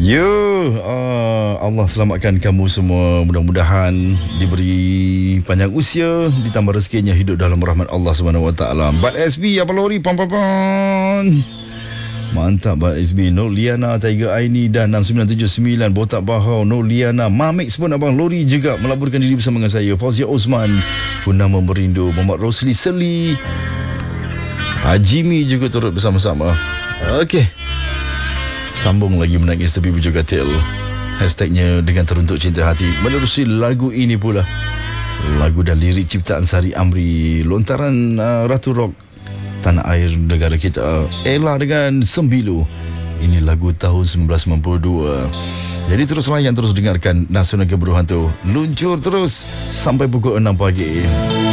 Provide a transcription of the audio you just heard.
Ya, Allah selamatkan kamu semua. Mudah-mudahan diberi panjang usia, ditambah rezekinya hidup dalam rahmat Allah SWT. Bat SB, apa lori? Pam. Mantap Bat SB. Nur Liana, Tiger Aini dan 6979 Botak Bahau, Nur Liana, Mamix pun abang lori juga melaburkan diri bersama dengan saya. Fauzia Osman, Purnama Merindu, Muhammad Rosli Seli, Hajimi juga turut bersama-sama. Okey, sambung lagi menangis tepi bujur katil. Hashtagnya dengan teruntuk cinta hati. Menerusi lagu ini pula, lagu dan lirik ciptaan Sari Amri, lontaran Ratu Rock tanah air negara kita, Ella dengan Sembilu. Ini lagu tahun 1992. Jadi terus layan, terus dengarkan Nasional Geburu Hantu. Luncur terus sampai pukul 6 pagi.